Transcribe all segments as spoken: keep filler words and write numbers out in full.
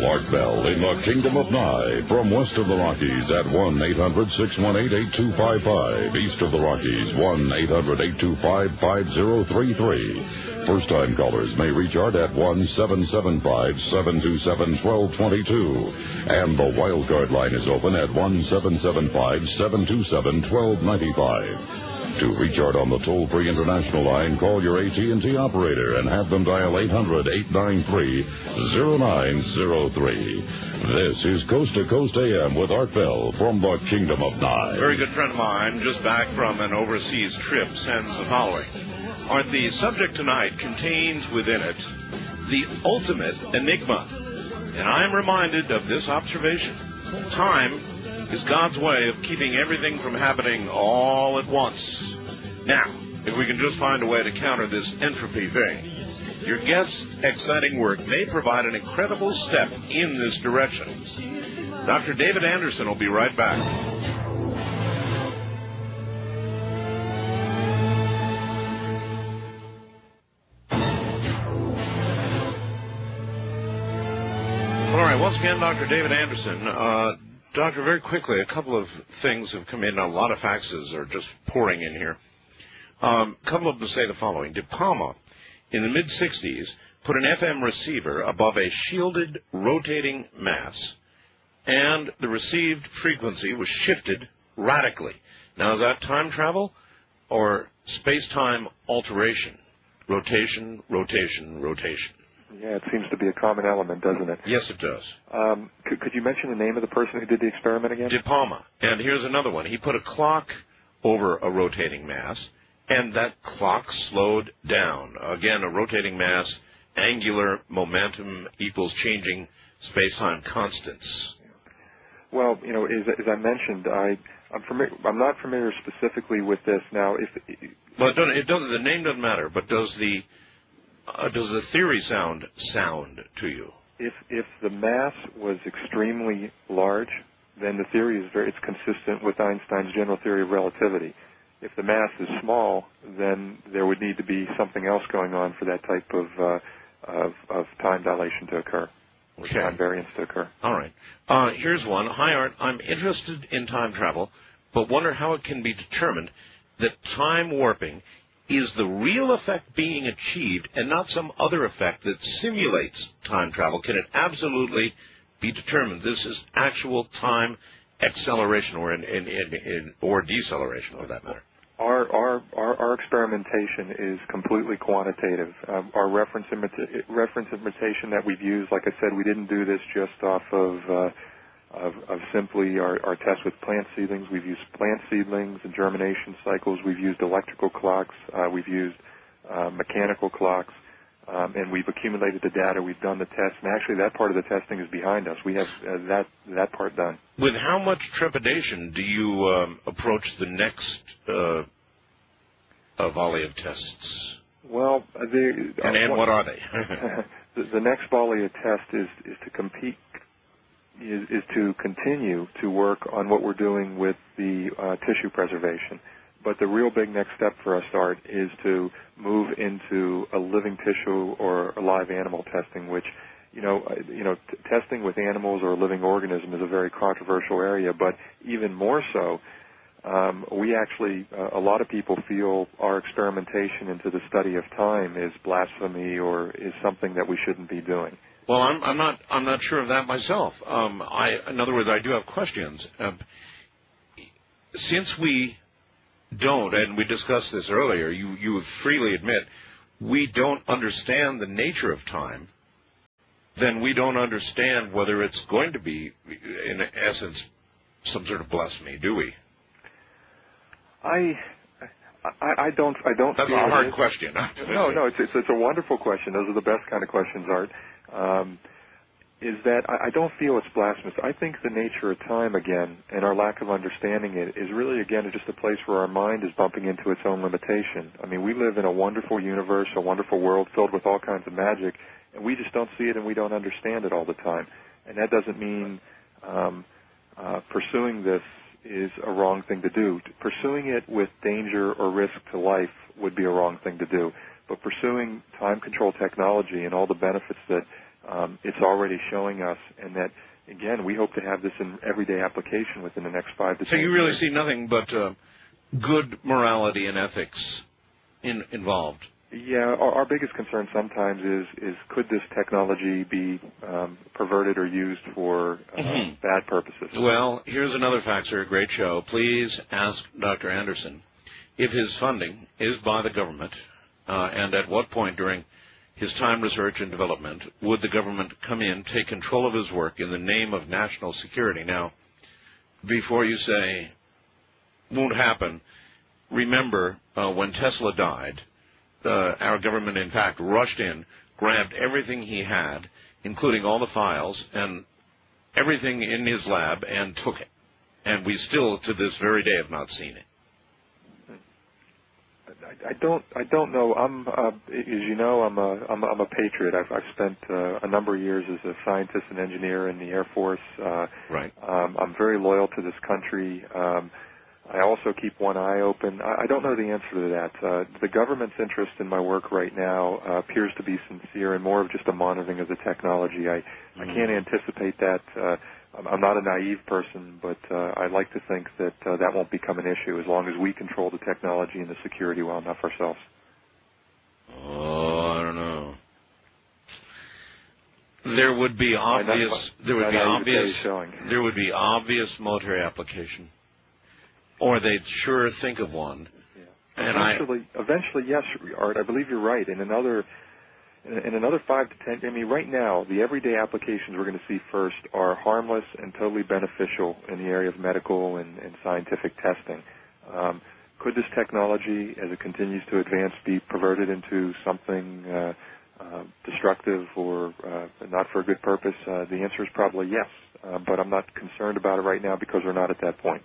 Art Bell in the Kingdom of Nye. From west of the Rockies at one eight hundred six one eight eight two five five. East of the Rockies, one eight hundred eight two five five zero three three. First-time callers may reach Art at one seven seven five seven two seven one two two two. And the wildcard line is open at one seven seven five seven two seven one two nine five. To reach Art on the toll-free international line, call your A T and T operator and have them dial eight hundred eight nine three zero nine zero three. This is Coast to Coast A M with Art Bell from the Kingdom of Nye. A very good friend of mine, just back from an overseas trip, sends the following. Art, the subject tonight contains within it the ultimate enigma. And I'm reminded of this observation. Time is God's way of keeping everything from happening all at once. Now, if we can just find a way to counter this entropy thing, your guest's exciting work may provide an incredible step in this direction. Doctor David Anderson will be right back. All right, once again, Doctor David Anderson. Uh, Doctor, very quickly, a couple of things have come in. A lot of faxes are just pouring in here. Um, a couple of them say the following. De Palma, in the mid-sixties, put an F M receiver above a shielded rotating mass, and the received frequency was shifted radically. Now, is that time travel or space-time alteration? Rotation, rotation, rotation. Yeah, it seems to be a common element, doesn't it? Yes, it does. Um, could, could you mention the name of the person who did the experiment again? De Palma. And here's another one. He put a clock over a rotating mass, and that clock slowed down. Again, a rotating mass, angular momentum equals changing space-time constants. Well, you know, as, as I mentioned, I, I'm, familiar, I'm not familiar specifically with this. Now, if... Well, it doesn't, it doesn't, the name doesn't matter, but does the... Uh, does the theory sound sound to you? If if the mass was extremely large, then the theory is very it's consistent with Einstein's general theory of relativity. If the mass is small, then there would need to be something else going on for that type of uh, of, of time dilation to occur, or okay. time variance to occur. All right. Uh, here's one. Hi, Art. I'm interested in time travel, but wonder how it can be determined that time warping is the real effect being achieved and not some other effect that simulates time travel? Can it absolutely be determined this is actual time acceleration or in, in, in, in, or deceleration, for that matter? Our, our, our, our experimentation is completely quantitative. Um, our reference, imita- reference imitation that we've used, like I said, we didn't do this just off of uh, Of, of simply our, our tests with plant seedlings. We've used plant seedlings and germination cycles. We've used electrical clocks. Uh, we've used uh, mechanical clocks. Um, and we've accumulated the data. We've done the tests. And actually, that part of the testing is behind us. We have uh, that that part done. With how much trepidation do you um, approach the next uh, uh, volley of tests? Well, the, and, and uh, what are they? the, the next volley of test is, is to compete. Is, is to continue to work on what we're doing with the uh, tissue preservation. But the real big next step for us, Art, is to move into a living tissue or a live animal testing, which, you know, uh, you know, t- testing with animals or a living organism is a very controversial area. But even more so, um, we actually, uh, a lot of people feel our experimentation into the study of time is blasphemy or is something that we shouldn't be doing. Well, I'm, I'm not. I'm not sure of that myself. Um, I, in other words, I do have questions. Uh, since we don't, and we discussed this earlier, you you freely admit we don't understand the nature of time. Then we don't understand whether it's going to be, in essence, some sort of blasphemy, do we? I. I, I don't. I don't. That's a hard it. question. No, no. It's, it's it's a wonderful question. Those are the best kind of questions, Art. Um, is that I, I don't feel it's blasphemous. I think the nature of time, again, and our lack of understanding it, is really, again, just a place where our mind is bumping into its own limitation. I mean, we live in a wonderful universe, a wonderful world filled with all kinds of magic, and we just don't see it and we don't understand it all the time. And that doesn't mean um, uh, pursuing this is a wrong thing to do. Pursuing it with danger or risk to life would be a wrong thing to do. But pursuing time control technology and all the benefits that um, it's already showing us, and that, again, we hope to have this in everyday application within the next five to so ten years. So you really see nothing but uh, good morality and ethics in, involved? Yeah, our, our biggest concern sometimes is, is could this technology be um, perverted or used for uh, mm-hmm. bad purposes? Well, here's another fact, sir. Great show. Please ask Doctor Anderson if his funding is by the government, uh, and at what point during his time research and development would the government come in, take control of his work in the name of national security. Now, before you say, won't happen, remember uh, when Tesla died, Uh, our government, in fact, rushed in, grabbed everything he had, including all the files and everything in his lab, and took it. And we still, to this very day, have not seen it. I, I don't. I don't know. I'm, uh, as you know, I'm a. I'm, I'm a patriot. I've, I've spent uh, a number of years as a scientist and engineer in the Air Force. Uh, right. Um, I'm very loyal to this country. Um, I also keep one eye open. I, I don't know the answer to that. Uh, the government's interest in my work right now uh, appears to be sincere and more of just a monitoring of the technology. I, mm. I can't anticipate that. Uh, I'm not a naive person, but uh, I'd like to think that uh, that won't become an issue as long as we control the technology and the security well enough ourselves. Oh, I don't know. There would be obvious. There would be obvious. There would be obvious military application. Or they'd sure think of one. Yeah. And eventually, I, eventually, yes, Art, I believe you're right. In another, in another five to ten, I mean, right now, the everyday applications we're going to see first are harmless and totally beneficial in the area of medical and, and scientific testing. Um, could this technology, as it continues to advance, be perverted into something uh, uh, destructive or uh, not for a good purpose? Uh, the answer is probably yes, uh, but I'm not concerned about it right now because we're not at that point.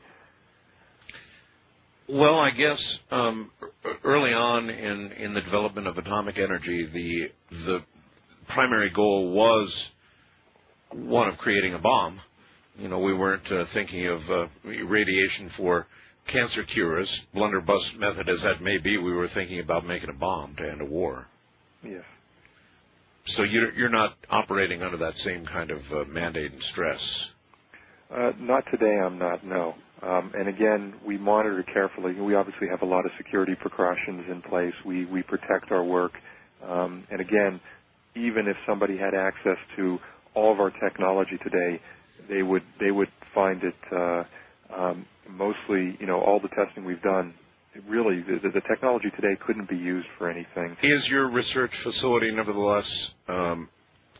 Well, I guess um, early on in, in the development of atomic energy, the the primary goal was one of creating a bomb. You know, we weren't uh, thinking of uh, radiation for cancer cures, blunderbuss method as that may be. We were thinking about making a bomb to end a war. Yes. So you're, you're not operating under that same kind of uh, mandate and stress? Uh, not today, I'm not, no. Um, and again, we monitor carefully. We obviously have a lot of security precautions in place. We, we protect our work. Um, and again, even if somebody had access to all of our technology today, they would they would find it uh, um, mostly, you know, all the testing we've done. Really, the, the technology today couldn't be used for anything. Is your research facility, nevertheless, um,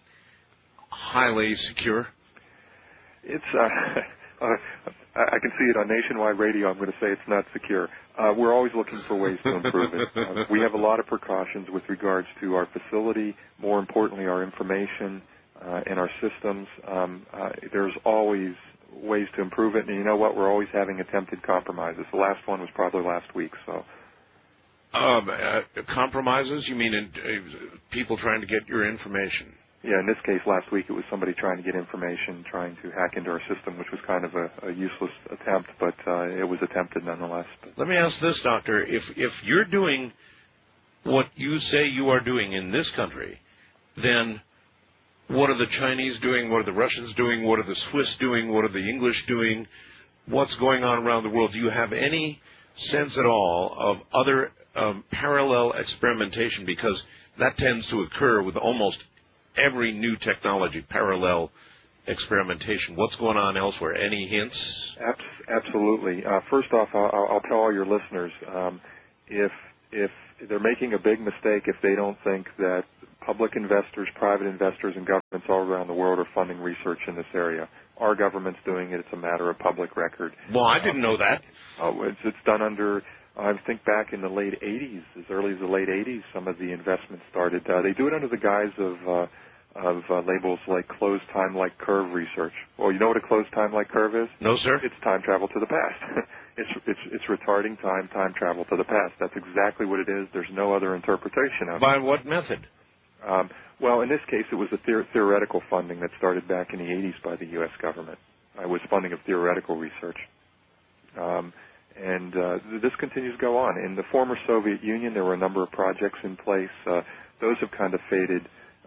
highly secure? It's. Uh, uh, I can see it on nationwide radio. I'm going to say it's not secure. Uh, we're always looking for ways to improve it. Uh, we have a lot of precautions with regards to our facility, more importantly, our information uh, and our systems. Um, uh, there's always ways to improve it, and you know what? We're always having attempted compromises. The last one was probably last week. So, um, uh, compromises? You mean in, uh, people trying to get your information? Yeah, in this case, last week it was somebody trying to get information, trying to hack into our system, which was kind of a, a useless attempt, but uh, it was attempted nonetheless. Let me ask this, Doctor. If if you're doing what you say you are doing in this country, then what are the Chinese doing? What are the Russians doing? What are the Swiss doing? What are the English doing? What's going on around the world? Do you have any sense at all of other um, parallel experimentation? Because that tends to occur with almost every new technology, parallel experimentation. What's going on elsewhere? Any hints? Absolutely. Uh, first off, I'll, I'll tell all your listeners, um, if if they're making a big mistake if they don't think that public investors, private investors, and governments all around the world are funding research in this area. Our government's doing it. It's a matter of public record. Well, I didn't know that. Oh, it's, it's done under... I think back in the late eighties, as early as the late eighties, some of the investments started. Uh, they do it under the guise of uh, of uh, labels like closed time-like curve research. Well, you know what a closed time-like curve is? No, sir. It's time travel to the past. it's it's it's retarding time, time travel to the past. That's exactly what it is. There's no other interpretation of it. By what method? Um, well, in this case, it was the theor- theoretical funding that started back in the eighties by the U S government. It was funding of theoretical research. Um, And uh, this continues to go on. In the former Soviet Union, there were a number of projects in place. Uh, those have kind of faded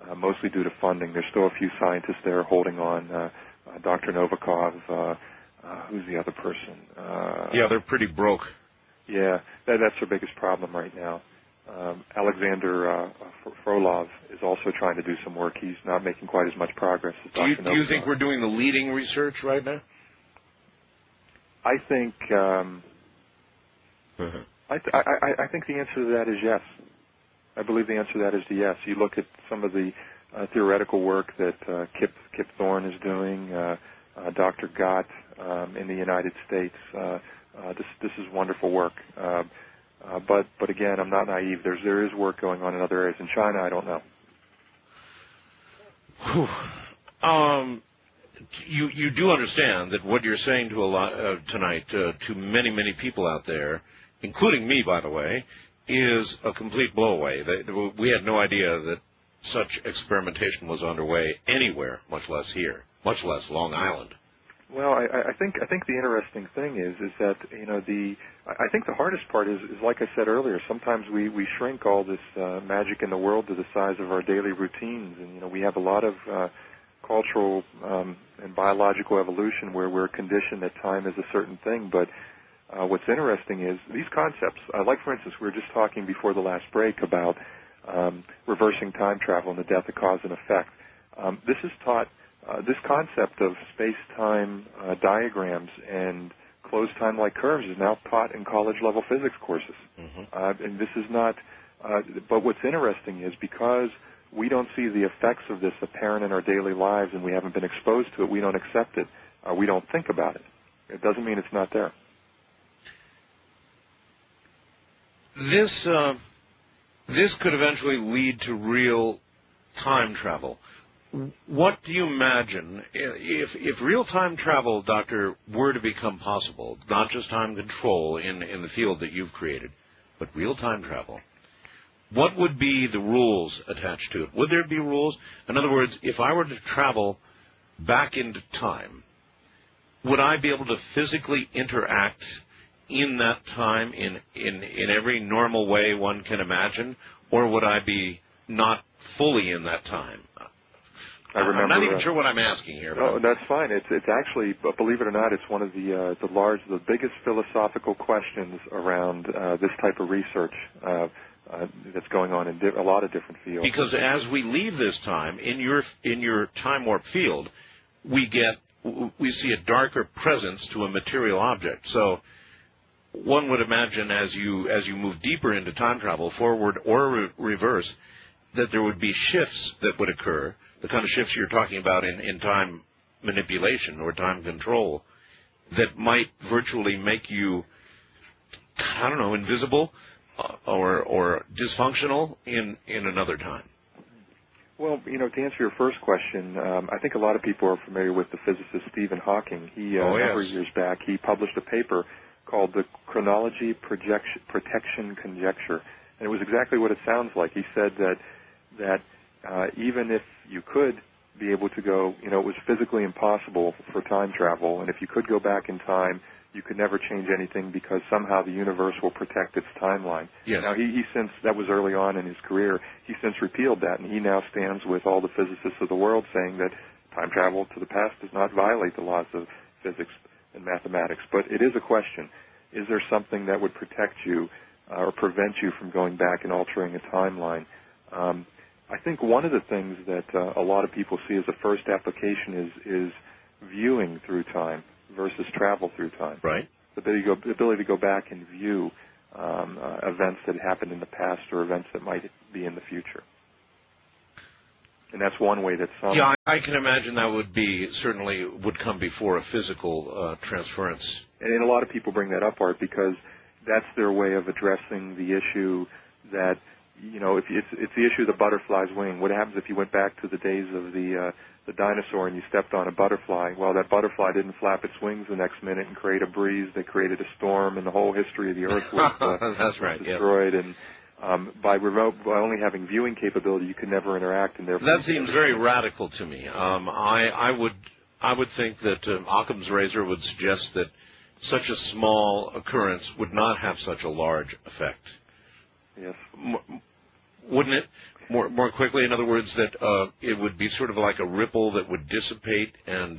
uh, mostly due to funding. There's still a few scientists there holding on. Uh, uh, Doctor Novikov, uh, uh, who's the other person? Uh, yeah, they're pretty broke. Yeah, that, that's their biggest problem right now. Um, Alexander uh, Frolov is also trying to do some work. He's not making quite as much progress as Do you, Doctor do you Novikov. think we're doing the leading research right now? I think um, Uh-huh. I, th- I, I, I think the answer to that is yes. I believe the answer to that is yes. You look at some of the uh, theoretical work that uh, Kip Kip Thorne is doing, uh, uh, Doctor Gott um, in the United States. Uh, uh, this this is wonderful work. Uh, uh, but but again, I'm not naive. There's there is work going on in other areas. In China, I don't know. Whew. Um, you you do understand that what you're saying to a lot uh, tonight uh, to many many people out there, including me, by the way, is a complete blowaway. They, we had no idea that such experimentation was underway anywhere, much less here, much less Long Island. Well, I, I think I think the interesting thing is is that you know the I think the hardest part is, is like I said earlier. Sometimes we, we shrink all this uh, magic in the world to the size of our daily routines, and you know we have a lot of uh, cultural um, and biological evolution where we're conditioned that time is a certain thing. But uh, what's interesting is these concepts. Uh, like for instance, we were just talking before the last break about um, reversing time travel and the death of cause and effect. Um, this is taught. Uh, this concept of space-time uh, diagrams and closed time-like curves is now taught in college-level physics courses. Mm-hmm. Uh, and this is not, uh, but what's interesting is because we don't see the effects of this apparent in our daily lives and we haven't been exposed to it, we don't accept it, uh, we don't think about it. It doesn't mean it's not there. This, uh, this could eventually lead to real time travel. What do you imagine if if real-time travel, Doctor, were to become possible, not just time control in, in the field that you've created, but real-time travel? What would be the rules attached to it? Would there be rules? In other words, if I were to travel back into time, would I be able to physically interact in that time in, in, in every normal way one can imagine, or would I be not fully in that time? I remember, I'm not even uh, sure what I'm asking here. Oh, that's fine. It's it's actually, believe it or not, it's one of the uh, the large, the biggest philosophical questions around uh, this type of research uh, uh, that's going on in di- a lot of different fields. Because as we leave this time in your in your time warp field, we get we see a darker presence to a material object. So one would imagine as you as you move deeper into time travel, forward or re- reverse, that there would be shifts that would occur. The kind of shifts you're talking about in, in time manipulation or time control that might virtually make you, I don't know, invisible uh, or or dysfunctional in, in another time. Well, you know, to answer your first question, um, I think a lot of people are familiar with the physicist Stephen Hawking. He, uh, oh, yes. a number of years back, he published a paper called the Chronology Projection, Protection Conjecture, and it was exactly what it sounds like. He said that that uh, even if you could be able to go, you know, it was physically impossible for time travel, and if you could go back in time, you could never change anything because somehow the universe will protect its timeline. Yes. Now, he, he since, that was early on in his career, he since repealed that, and he now stands with all the physicists of the world saying that time travel to the past does not violate the laws of physics and mathematics. But it is a question. Is there something that would protect you uh, or prevent you from going back and altering a timeline? Um, I think one of the things that uh, a lot of people see as a first application is is viewing through time versus travel through time. Right. The ability to go, the ability to go back and view um, uh, events that happened in the past or events that might be in the future. And that's one way that some... Yeah, I, I can imagine that would be, certainly would come before a physical uh, transference. And, and a lot of people bring that up, Art, because that's their way of addressing the issue that, you know, if it's, it's the issue of the butterfly's wing. What happens if you went back to the days of the uh, the dinosaur and you stepped on a butterfly? Well, that butterfly didn't flap its wings the next minute and create a breeze. They created a storm, and the whole history of the Earth was, uh, That's right, was destroyed. Yes. And um, by remote, by only having viewing capability, you could never interact, and therefore that seems very radical to me. Um, I, I would I would think that um, Occam's razor would suggest that such a small occurrence would not have such a large effect. Yes. M- wouldn't it? More, more quickly, in other words, that uh, it would be sort of like a ripple that would dissipate and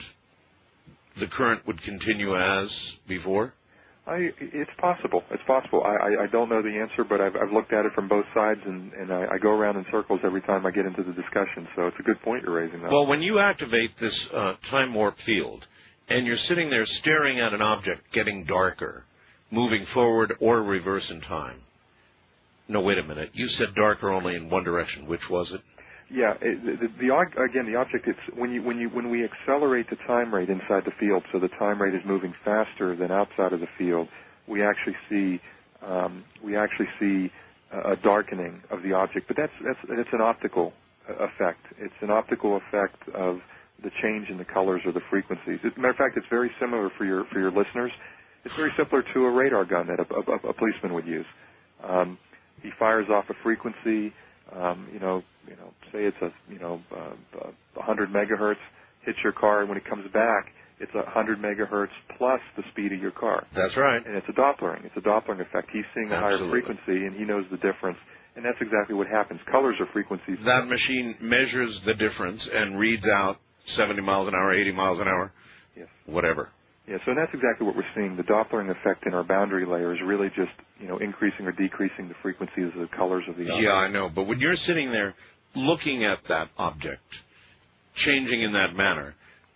the current would continue as before? I, it's possible. It's possible. I, I, I don't know the answer, but I've, I've looked at it from both sides, and, and I, I go around in circles every time I get into the discussion. So it's a good point you're raising. Though. Well, when you activate this uh, time warp field, and you're sitting there staring at an object getting darker, moving forward or reverse in time. No, wait a minute. You said darker only in one direction. Which was it? Yeah, it, the, the again the object. It's when you when you when we accelerate the time rate inside the field, so the time rate is moving faster than outside of the field. We actually see um, we actually see a darkening of the object, but that's that's it's an optical effect. It's an optical effect of the change in the colors or the frequencies. As a matter of fact, it's very similar for your for your listeners. It's very similar to a radar gun that a, a, a policeman would use. Um, he fires off a frequency. Um, you know, you know, say it's a, you know, uh, one hundred megahertz, hits your car, and when it comes back, it's one hundred megahertz plus the speed of your car. That's right. And it's a Doppling. It's a Doppling effect. He's seeing a Absolutely. higher frequency, and he knows the difference. And that's exactly what happens. Colors are frequencies. That machine measures the difference and reads out seventy miles an hour, eighty miles an hour, yes, whatever. Yeah, so that's exactly what we're seeing. The Doppling effect in our boundary layer is really just, you know, increasing or decreasing the frequencies of the colors of the object. Yeah, I know. But when you're sitting there looking at that object, changing in that manner,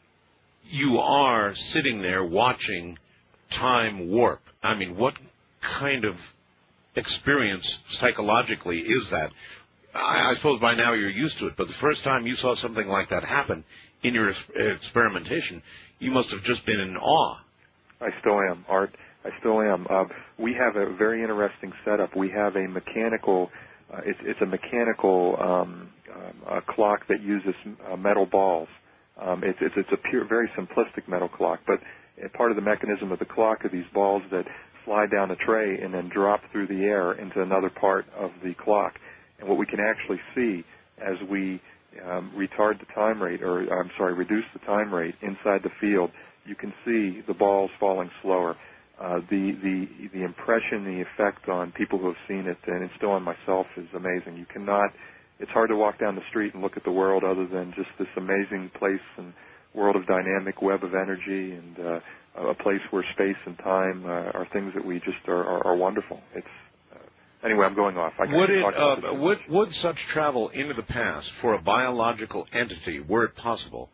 you are sitting there watching time warp. I mean, what kind of experience psychologically is that? I, I suppose by now you're used to it, but the first time you saw something like that happen in your experimentation, you must have just been in awe. I still am, Art. I still am. Uh, we have a very interesting setup. We have a mechanical, uh, it's, it's a mechanical um, uh, a clock that uses uh, metal balls. Um, it's, it's, it's a pure, very simplistic metal clock, but part of the mechanism of the clock are these balls that slide down a tray and then drop through the air into another part of the clock. And what we can actually see as we um, retard the time rate, or I'm sorry, reduce the time rate inside the field, you can see the balls falling slower. Uh, the, the, the impression, the effect on people who have seen it, and it's still on myself, is amazing. You cannot, it's hard to walk down the street and look at the world other than just this amazing place and world of dynamic web of energy, and uh, a place where space and time uh, are things that we just are, are, are wonderful. It's Anyway, I'm going off. I would it, uh, would, would such travel into the past for a biological entity, were it possible,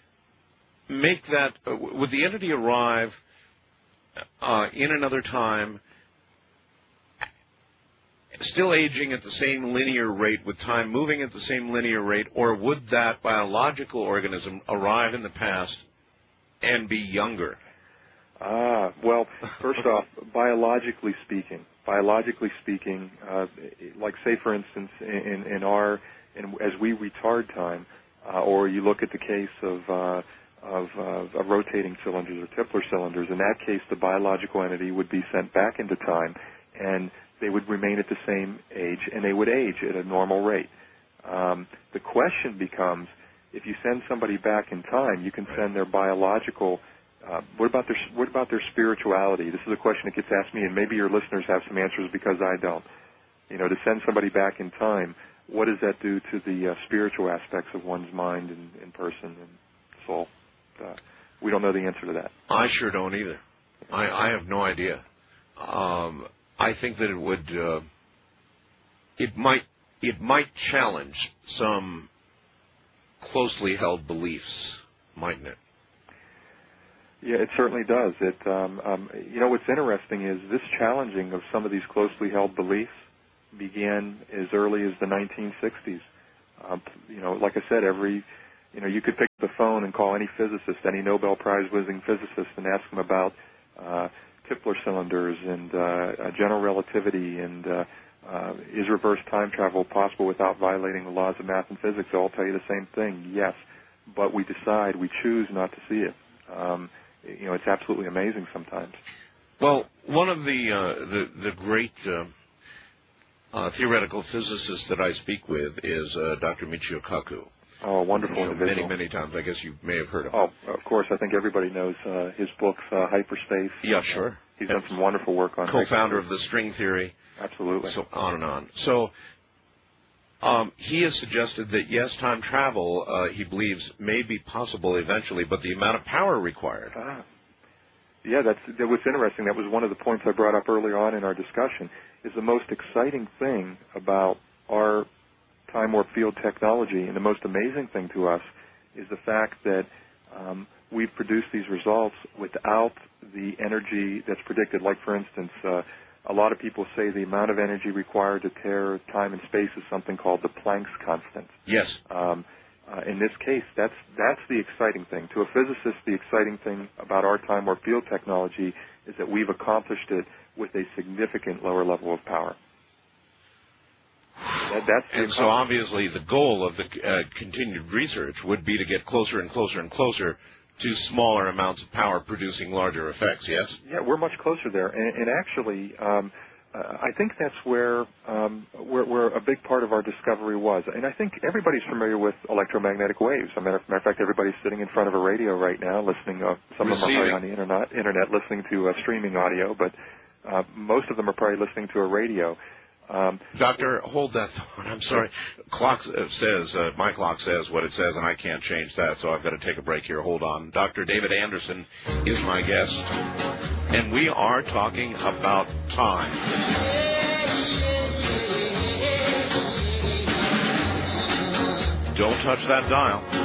make that, uh, would the entity arrive uh, in another time, still aging at the same linear rate with time moving at the same linear rate, or would that biological organism arrive in the past and be younger? Ah, well, first off, biologically speaking, biologically speaking, uh, like say for instance, in, in our, in, as we retard time, uh, or you look at the case of, uh, of, uh, of rotating cylinders or Tipler cylinders, in that case the biological entity would be sent back into time, and they would remain at the same age, and they would age at a normal rate. Um, the question becomes, if you send somebody back in time, you can send their biological Uh, what about their what about their spirituality? This is a question that gets asked me, and maybe your listeners have some answers because I don't. You know, to send somebody back in time, what does that do to the uh, spiritual aspects of one's mind and, and person and soul? Uh, we don't know the answer to that. I sure don't either. I, I have no idea. Um, I think that it would, uh, it might, it might challenge some closely held beliefs, mightn't it? Yeah, it certainly does. It, um, um, you know, what's interesting is this challenging of some of these closely held beliefs began as early as the nineteen sixties. Um, you know, like I said, every, you know, you could pick up the phone and call any physicist, any Nobel Prize-winning physicist, and ask them about uh, Tipler cylinders and uh, uh, general relativity and uh, uh, is reverse time travel possible without violating the laws of math and physics. They'll all tell you the same thing, yes, but we decide, we choose not to see it. Um, You know, it's absolutely amazing sometimes. Well, one of the uh, the, the great uh, uh, theoretical physicists that I speak with is uh, Doctor Michio Kaku. Oh, a wonderful you know, individual. Many, many times. I guess you may have heard of him. Oh, of course. I think everybody knows uh, his books, uh, Hyperspace. Yeah, sure. Uh, he's done some wonderful work on Co-founder hyperspace. of the string theory. Absolutely. So on and on. So Um, he has suggested that, yes, time travel, uh, he believes, may be possible eventually, but the amount of power required. Ah. Yeah, that's, that was interesting. That was one of the points I brought up earlier on in our discussion, is the most exciting thing about our time warp field technology, and the most amazing thing to us is the fact that um, we've produced these results without the energy that's predicted. Like, for instance, uh, a lot of people say the amount of energy required to tear time and space is something called the Planck's constant. Yes. Um, uh, in this case, that's that's the exciting thing. To a physicist, the exciting thing about our time warp field technology is that we've accomplished it with a significant lower level of power. That, that's and so obviously the goal of the uh, continued research would be to get closer and closer and closer to smaller amounts of power producing larger effects, yes? Yeah, we're much closer there. And, and actually, um, uh, I think that's where, um, where, where a big part of our discovery was. And I think everybody's familiar with electromagnetic waves. As a matter, matter of fact, everybody's sitting in front of a radio right now listening. Uh, some of them are probably on the internet, internet listening to uh, streaming audio, but uh, most of them are probably listening to a radio. Um, Doctor, hold that thought. I'm sorry. Clock says, uh, my clock says what it says, and I can't change that, so I've got to take a break here. Hold on. Doctor David Anderson is my guest, and we are talking about time. Don't touch that dial.